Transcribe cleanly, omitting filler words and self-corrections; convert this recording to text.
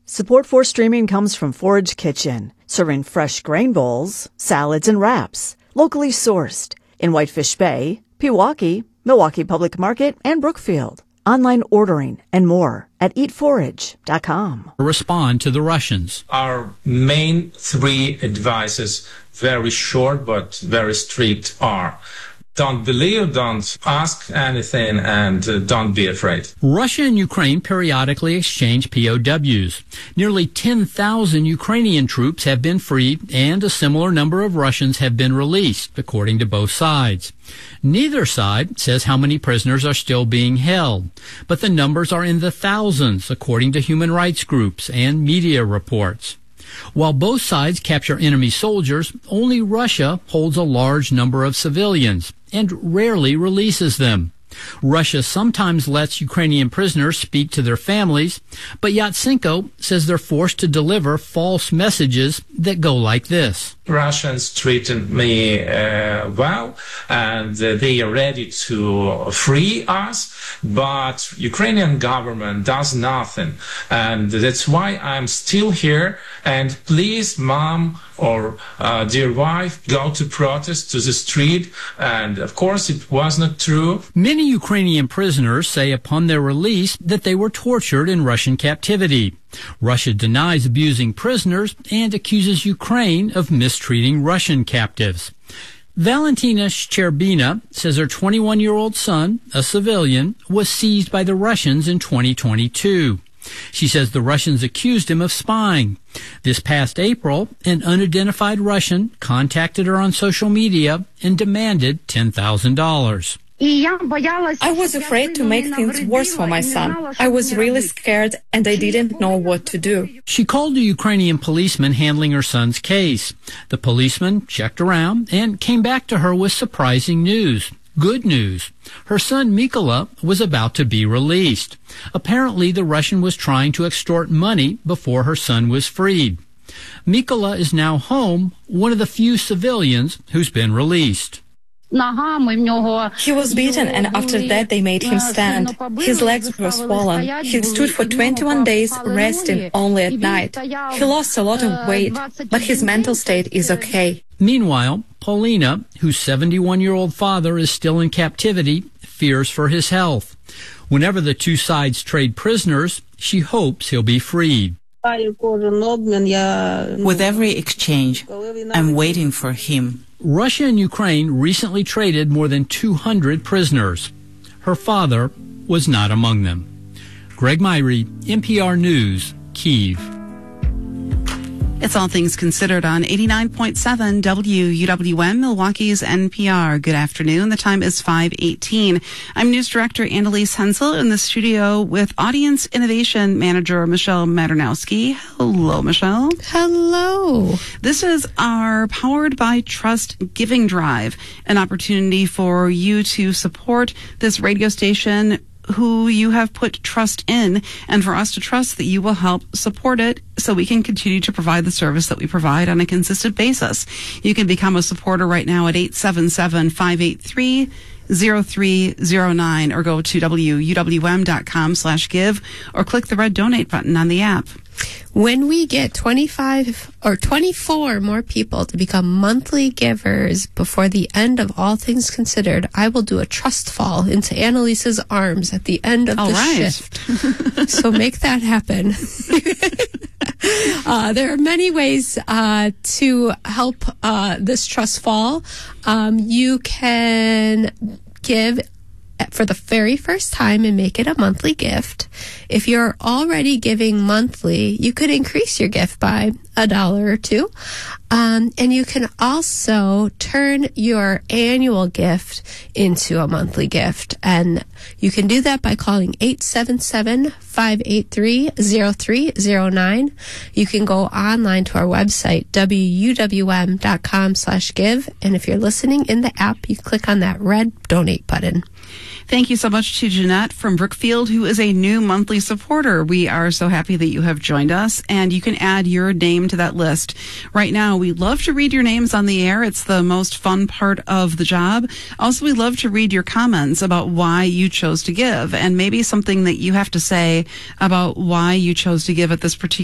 Support for streaming comes from Forage Kitchen, serving fresh grain bowls, salads, and wraps, locally sourced in Whitefish Bay, Pewaukee, Milwaukee Public Market, and Brookfield. Online ordering and more at eatforage.com. Respond to the Russians. Our main three advices, very short but very strict, are: don't believe, don't ask anything, and don't be afraid. Russia and Ukraine periodically exchange POWs. Nearly 10,000 Ukrainian troops have been freed, and a similar number of Russians have been released, according to both sides. Neither side says how many prisoners are still being held, but the numbers are in the thousands, according to human rights groups and media reports. While both sides capture enemy soldiers, only Russia holds a large number of civilians and rarely releases them. Russia sometimes lets Ukrainian prisoners speak to their families, but Yatsenko says they're forced to deliver false messages that go like this. Russians treated me well, and they are ready to free us, but Ukrainian government does nothing, and that's why I'm still here. And please, mom or dear wife, go to protest to the street. And of course, it was not true. Many Ukrainian prisoners say upon their release that they were tortured in Russian captivity. Russia denies abusing prisoners and accuses Ukraine of mistreating Russian captives. Valentina Shcherbina says her 21-year-old son, a civilian, was seized by the Russians in 2022. She says the Russians accused him of spying. This past April, an unidentified Russian contacted her on social media and demanded $10,000. I was afraid to make things worse for my son. I was really scared and I didn't know what to do. She called a Ukrainian policeman handling her son's case. The policeman checked around and came back to her with surprising news. Good news. Her son Mykola was about to be released. Apparently, the Russian was trying to extort money before her son was freed. Mykola is now home, one of the few civilians who's been released. He was beaten and after that they made him stand. His legs were swollen. He stood for 21 days resting only at night. He lost a lot of weight, but his mental state is okay. Meanwhile, Paulina, whose 71-year-old father is still in captivity, fears for his health. Whenever the two sides trade prisoners, she hopes he'll be freed. With every exchange, I'm waiting for him. Russia and Ukraine recently traded more than 200 prisoners. Her father was not among them. Greg Myrie, NPR News, Kyiv. It's All Things Considered on 89.7 WUWM, Milwaukee's NPR. Good afternoon. The time is 5:18. I'm News Director Annalise Hensel in the studio with Audience Innovation Manager Michelle Maternowski. Hello, Michelle. Hello. This is our Powered by Trust Giving Drive, an opportunity for you to support this radio station who you have put trust in, and for us to trust that you will help support it so we can continue to provide the service that we provide on a consistent basis. You can become a supporter right now at 877-583-0309 or go to wuwm.com/give or click the red donate button on the app. When we get 25 or 24 more people to become monthly givers before the end of All Things Considered, I will do a trust fall into Annalise's arms at the end of shift. So make that happen. There are many ways to help this trust fall. You can give for the very first time and make it a monthly gift. If you're already giving monthly, you could increase your gift by $1 or $2. And you can also turn your annual gift into a monthly gift. And you can do that by calling 877-583-0309. You can go online to our website, wuwm.com/give. And if you're listening in the app, you click on that red donate button. Thank you so much to Jeanette from Brookfield, who is a new monthly supporter. We are so happy that you have joined us, and you can add your name to that list. Right now, we love to read your names on the air. It's the most fun part of the job. Also, we love to read your comments about why you chose to give, and maybe something that you have to say about why you chose to give at this particular